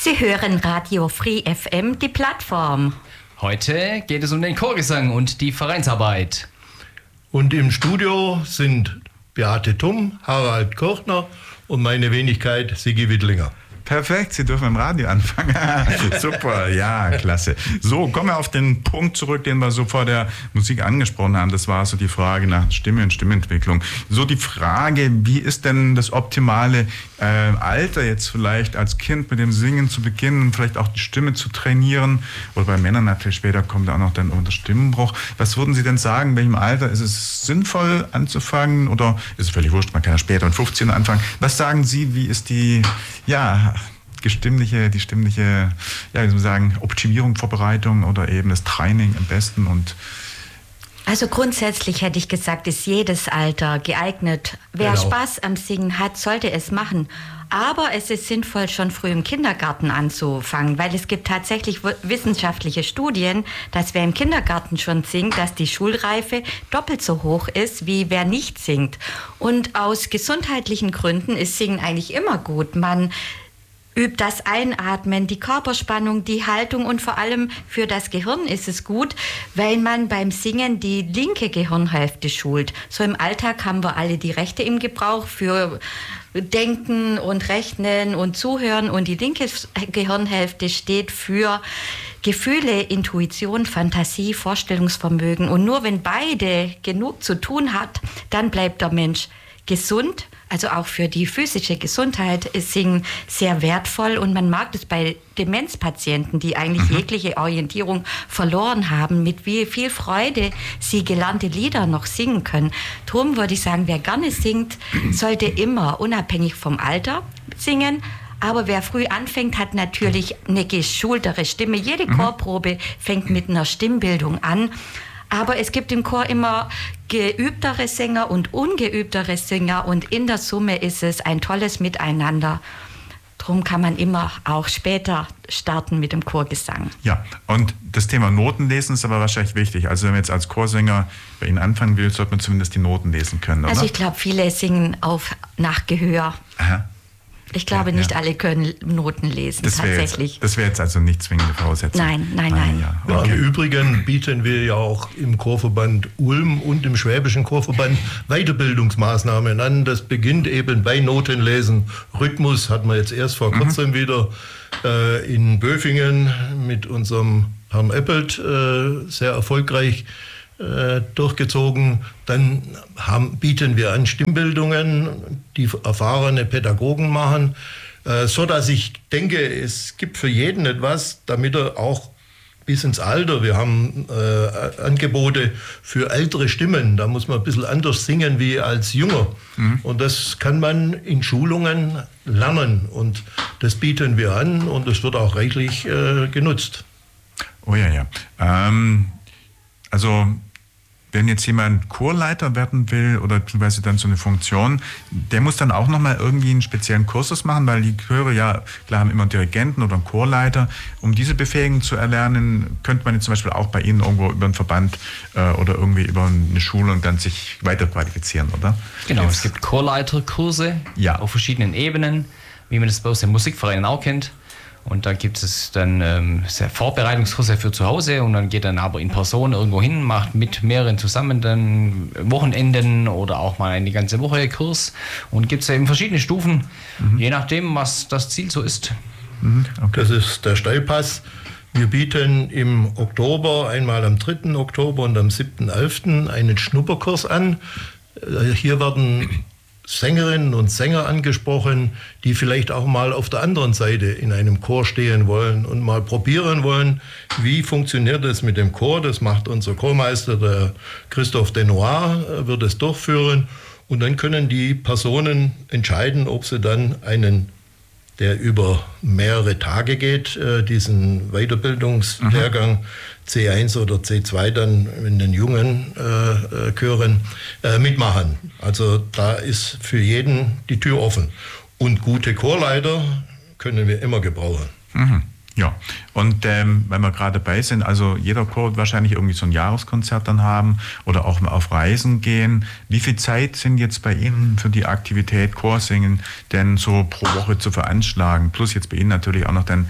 Sie hören Radio Free FM, die Plattform. Heute geht es um den Chorgesang und die Vereinsarbeit. Und im Studio sind Beate Tumm, Harald Kochner und meine Wenigkeit Sigi Wittlinger. Perfekt, Sie dürfen im Radio anfangen. Super, ja, klasse. So, kommen wir auf den Punkt zurück, den wir so vor der Musik angesprochen haben. Das war so die Frage nach Stimme und Stimmentwicklung. So die Frage, wie ist denn das optimale Alter jetzt vielleicht als Kind mit dem Singen zu beginnen, vielleicht auch die Stimme zu trainieren? Oder bei Männern natürlich später kommt auch noch dann der Stimmenbruch. Was würden Sie denn sagen, in welchem Alter ist es sinnvoll anzufangen? Oder ist es völlig wurscht, man kann ja später mit 15 anfangen. Was sagen Sie, wie ist die stimmliche, ja, wie soll man sagen, Optimierung, Vorbereitung oder eben das Training am besten? Und also grundsätzlich hätte ich gesagt, ist jedes Alter geeignet. Wer Spaß am Singen hat, sollte es machen. Aber es ist sinnvoll, schon früh im Kindergarten anzufangen, weil es gibt tatsächlich wissenschaftliche Studien, dass wer im Kindergarten schon singt, dass die Schulreife doppelt so hoch ist, wie wer nicht singt. Und aus gesundheitlichen Gründen ist Singen eigentlich immer gut. Man übt das Einatmen, die Körperspannung, die Haltung und vor allem für das Gehirn ist es gut, weil man beim Singen die linke Gehirnhälfte schult. So im Alltag haben wir alle die rechte im Gebrauch für Denken und Rechnen und Zuhören und die linke Gehirnhälfte steht für Gefühle, Intuition, Fantasie, Vorstellungsvermögen. Und nur wenn beide genug zu tun hat, dann bleibt der Mensch gesund. Also auch für die physische Gesundheit ist Singen sehr wertvoll und man mag das bei Demenzpatienten, die eigentlich jegliche Orientierung verloren haben, mit wie viel Freude sie gelernte Lieder noch singen können. Darum würde ich sagen, wer gerne singt, sollte immer unabhängig vom Alter singen. Aber wer früh anfängt, hat natürlich eine geschultere Stimme. Jede Chorprobe fängt mit einer Stimmbildung an. Aber es gibt im Chor immer geübtere Sänger und ungeübtere Sänger und in der Summe ist es ein tolles Miteinander. Darum kann man immer auch später starten mit dem Chorgesang. Ja, und das Thema Notenlesen ist aber wahrscheinlich wichtig. Also wenn man jetzt als Chorsänger bei Ihnen anfangen will, sollte man zumindest die Noten lesen können, oder? Also ich glaube, viele singen nach Gehör. Aha. Ich glaube, nicht alle können Noten lesen, tatsächlich. Das wäre jetzt also nicht zwingende Voraussetzung. Nein. Ja. Okay. Ja, im Übrigen bieten wir ja auch im Chorverband Ulm und im Schwäbischen Chorverband Weiterbildungsmaßnahmen an. Das beginnt eben bei Notenlesen. Rhythmus hatten wir jetzt erst vor kurzem wieder in Böfingen mit unserem Herrn Eppelt sehr erfolgreich durchgezogen. Dann bieten wir an Stimmbildungen, die erfahrene Pädagogen machen, so dass ich denke, es gibt für jeden etwas, damit er auch bis ins Alter, wir haben Angebote für ältere Stimmen, da muss man ein bisschen anders singen wie als Junger. Und das kann man in Schulungen lernen und das bieten wir an und es wird auch reichlich genutzt. Oh ja. Also wenn jetzt jemand Chorleiter werden will oder beziehungsweise dann so eine Funktion, der muss dann auch nochmal irgendwie einen speziellen Kursus machen, weil die Chöre ja, klar, haben immer einen Dirigenten oder einen Chorleiter. Um diese Befähigung zu erlernen, könnte man jetzt zum Beispiel auch bei Ihnen irgendwo über einen Verband oder irgendwie über eine Schule und dann sich weiter qualifizieren, oder? Genau, es gibt Chorleiterkurse auf verschiedenen Ebenen, wie man das bei uns in Musikvereinen auch kennt. Und da gibt es dann Vorbereitungskurse für zu Hause und dann geht dann aber in Person irgendwo hin, macht mit mehreren zusammen dann Wochenenden oder auch mal eine ganze Woche Kurs und gibt es eben verschiedene Stufen, je nachdem, was das Ziel so ist. Okay. Das ist der Steilpass. Wir bieten im Oktober, einmal am 3. Oktober und am 7.11. einen Schnupperkurs an. Hier werden Sängerinnen und Sänger angesprochen, die vielleicht auch mal auf der anderen Seite in einem Chor stehen wollen und mal probieren wollen, wie funktioniert es mit dem Chor. Das macht unser Chormeister, der Christophe Denoir, wird es durchführen. Und dann können die Personen entscheiden, ob sie dann einen, der über mehrere Tage geht, diesen Weiterbildungslehrgang C1 oder C2 dann in den jungen Chören mitmachen. Also da ist für jeden die Tür offen. Und gute Chorleiter können wir immer gebrauchen. Ja, und wenn wir gerade dabei sind, also jeder Chor wird wahrscheinlich irgendwie so ein Jahreskonzert dann haben oder auch mal auf Reisen gehen. Wie viel Zeit sind jetzt bei Ihnen für die Aktivität Chorsingen denn so pro Woche zu veranschlagen? Plus jetzt bei Ihnen natürlich auch noch dann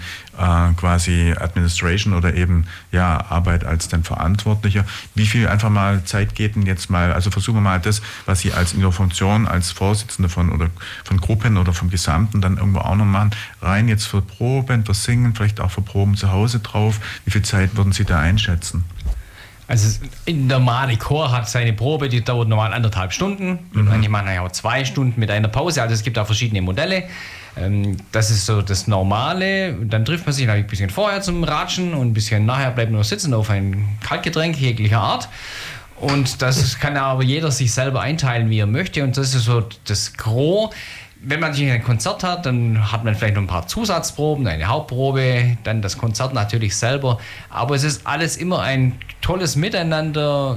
quasi Administration oder eben Arbeit als dann Verantwortlicher. Wie viel einfach mal Zeit geht denn jetzt mal, also versuchen wir mal das, was Sie als in Ihrer Funktion als Vorsitzende von Gruppen oder vom Gesamten dann irgendwo auch noch machen, rein jetzt für Proben, für Singen, vielleicht auch für Proben zu Hause drauf. Wie viel Zeit würden Sie da einschätzen? Also ein normaler Chor hat seine Probe, die dauert normal 1,5 Stunden. Manche machen ja auch 2 Stunden mit einer Pause. Also es gibt auch verschiedene Modelle. Das ist so das Normale. Dann trifft man sich ein bisschen vorher zum Ratschen und ein bisschen nachher bleibt man noch sitzen auf ein Kaltgetränk jeglicher Art. Und das kann aber jeder sich selber einteilen, wie er möchte. Und das ist so das Gros. Wenn man sich ein Konzert hat, dann hat man vielleicht noch ein paar Zusatzproben, eine Hauptprobe, dann das Konzert natürlich selber. Aber es ist alles immer ein tolles Miteinander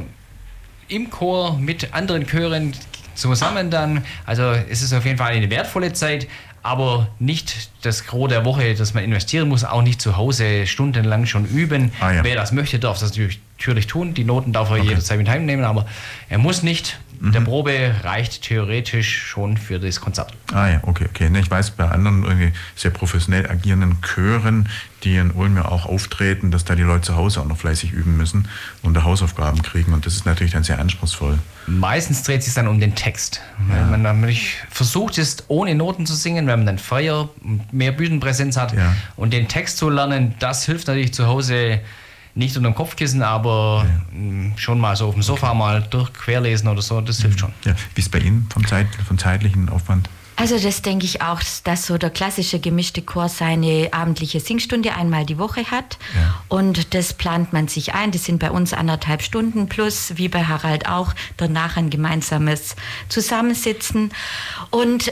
im Chor mit anderen Chören zusammen dann. Also es ist auf jeden Fall eine wertvolle Zeit, aber nicht das Gros der Woche, das man investieren muss, auch nicht zu Hause stundenlang schon üben. Wer das möchte, darf das natürlich tun. Die Noten darf er jederzeit mit heimnehmen, aber er muss nicht. Der Probe reicht theoretisch schon für das Konzert. Ja, okay. Ne, ich weiß, bei anderen irgendwie sehr professionell agierenden Chören, die in Ulm ja auch auftreten, dass da die Leute zu Hause auch noch fleißig üben müssen und da Hausaufgaben kriegen. Und das ist natürlich dann sehr anspruchsvoll. Meistens dreht es sich dann um den Text. Weil man natürlich versucht ist, ohne Noten zu singen, wenn man dann freier, mehr Bühnenpräsenz hat. Ja. Und den Text zu lernen, das hilft natürlich zu Hause nicht unter dem Kopfkissen, aber schon mal so auf dem Sofa mal querlesen oder so, das hilft schon. Ja. Wie ist es bei Ihnen vom zeitlichen Aufwand? Also das denke ich auch, dass so der klassische gemischte Chor seine abendliche Singstunde einmal die Woche hat. Ja. Und das plant man sich ein. Das sind bei uns 1,5 Stunden plus, wie bei Harald auch, danach ein gemeinsames Zusammensitzen. Und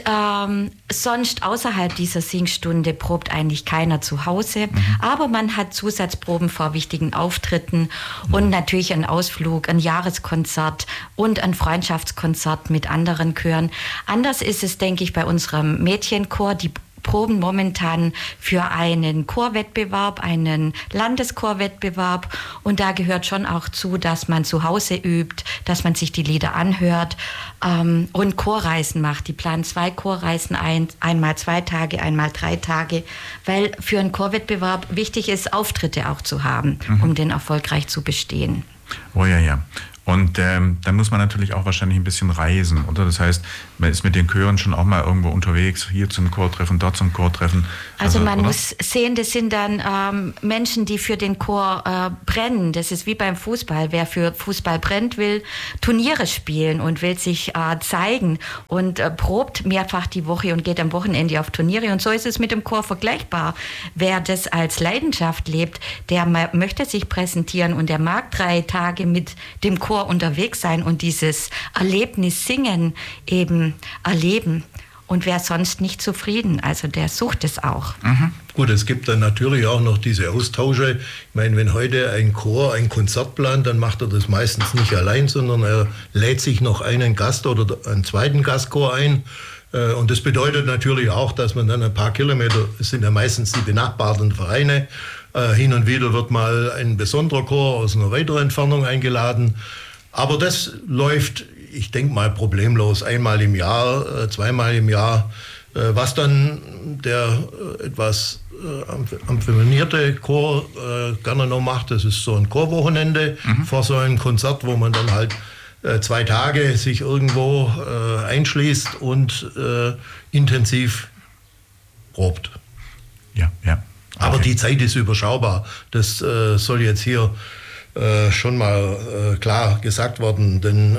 sonst außerhalb dieser Singstunde probt eigentlich keiner zu Hause. Aber man hat Zusatzproben vor wichtigen Auftritten und natürlich einen Ausflug, ein Jahreskonzert und ein Freundschaftskonzert mit anderen Chören. Anders ist es, denke ich, bei unserem Mädchenchor. Die proben momentan für einen Chorwettbewerb, einen Landeschorwettbewerb. Und da gehört schon auch zu, dass man zu Hause übt, dass man sich die Lieder anhört und Chorreisen macht. Die planen 2 Chorreisen ein, einmal 2 Tage, einmal 3 Tage, weil für einen Chorwettbewerb wichtig ist, Auftritte auch zu haben, um den erfolgreich zu bestehen. Oh ja. Und dann muss man natürlich auch wahrscheinlich ein bisschen reisen, oder? Das heißt, man ist mit den Chören schon auch mal irgendwo unterwegs, hier zum Chortreffen, dort zum Chortreffen. Also man muss sehen, das sind dann Menschen, die für den Chor brennen. Das ist wie beim Fußball. Wer für Fußball brennt, will Turniere spielen und will sich zeigen und probt mehrfach die Woche und geht am Wochenende auf Turniere. Und so ist es mit dem Chor vergleichbar. Wer das als Leidenschaft lebt, der möchte sich präsentieren und der mag 3 Tage mit dem Chor unterwegs sein und dieses Erlebnis Singen eben erleben. Und wer sonst nicht zufrieden, also der sucht es auch. Gut, es gibt dann natürlich auch noch diese Austausche. Ich meine, wenn heute ein Chor ein Konzert plant, dann macht er das meistens nicht allein, sondern er lädt sich noch einen Gast oder einen zweiten Gastchor ein. Und das bedeutet natürlich auch, dass man dann ein paar Kilometer, es sind ja meistens die benachbarten Vereine, hin und wieder wird mal ein besonderer Chor aus einer weiteren Entfernung eingeladen. Aber das läuft, ich denke mal, problemlos einmal im Jahr, zweimal im Jahr. Was dann der etwas ambitionierte Chor gerne noch macht, das ist so ein Chorwochenende vor so einem Konzert, wo man dann halt 2 Tage sich irgendwo einschließt und intensiv probt. Ja. Okay. Aber die Zeit ist überschaubar. Das soll jetzt hier schon mal klar gesagt worden, denn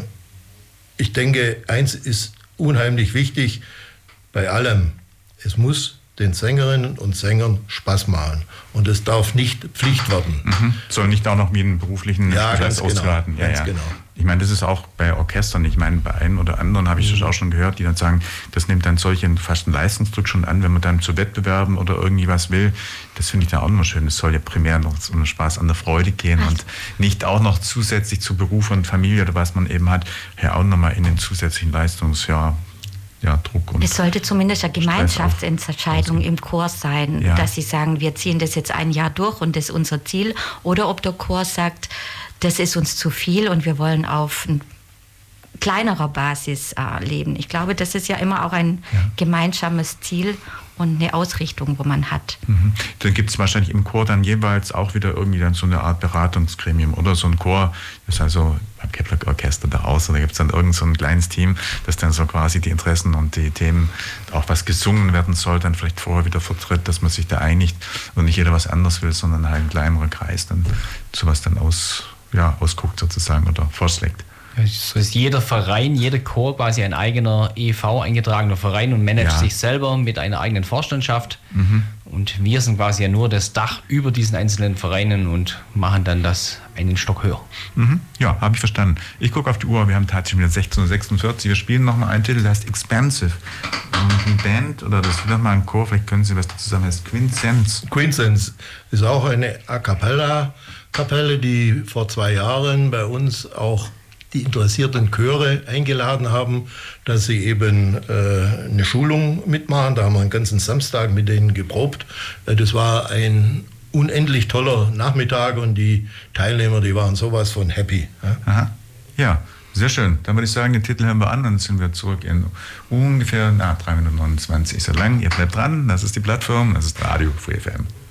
ich denke, eins ist unheimlich wichtig bei allem. Es muss den Sängerinnen und Sängern Spaß machen. Und es darf nicht Pflicht werden. Soll nicht auch noch wie einen beruflichen ganz ausgeraten. Genau. Ganz genau. Ich meine, das ist auch bei Orchestern, ich meine, bei einem oder anderen habe ich das auch schon gehört, die dann sagen, das nimmt dann fast einen Leistungsdruck schon an, wenn man dann zu Wettbewerben oder irgendwie was will. Das finde ich dann auch immer schön. Es soll ja primär noch um Spaß an der Freude gehen und nicht auch noch zusätzlich zu Beruf und Familie oder was man eben hat, ja auch nochmal in den zusätzlichen Druck. Und es sollte zumindest eine Gemeinschaftsentscheidung im Chor sein, dass sie sagen, wir ziehen das jetzt ein Jahr durch und das ist unser Ziel. Oder ob der Chor sagt, das ist uns zu viel und wir wollen auf kleinerer Basis leben. Ich glaube, das ist ja immer auch ein gemeinsames Ziel und eine Ausrichtung, wo man hat. Dann gibt es wahrscheinlich im Chor dann jeweils auch wieder irgendwie dann so eine Art Beratungsgremium oder so ein Chor, das ist also beim Kepler-Orchester da aus, oder gibt es dann irgend so ein kleines Team, das dann so quasi die Interessen und die Themen, auch was gesungen werden soll, dann vielleicht vorher wieder vertritt, dass man sich da einigt und nicht jeder was anderes will, sondern halt ein kleinerer Kreis dann sowas dann ausguckt sozusagen oder vorschlägt. So ist jeder Verein, jeder Chor quasi ein eigener EV eingetragener Verein und managt sich selber mit einer eigenen Vorstandschaft. Und wir sind quasi ja nur das Dach über diesen einzelnen Vereinen und machen dann das einen Stock höher. Ja, habe ich verstanden. Ich gucke auf die Uhr, wir haben tatsächlich wieder 16:46 Uhr. Wir spielen nochmal einen Titel, der heißt Expensive. Eine Band oder das wieder mal ein Chor, vielleicht können Sie was dazu sagen, heißt Quintessence. Quintessence ist auch eine A Cappella-Kapelle, die vor 2 Jahren bei uns auch die interessierten Chöre eingeladen haben, dass sie eben eine Schulung mitmachen. Da haben wir einen ganzen Samstag mit denen geprobt. Das war ein unendlich toller Nachmittag und die Teilnehmer, die waren sowas von happy. Aha. Ja, sehr schön. Dann würde ich sagen, den Titel hören wir an, dann sind wir zurück in ungefähr 329 so lang. Ihr bleibt dran, das ist die Plattform, das ist Radio Free FM.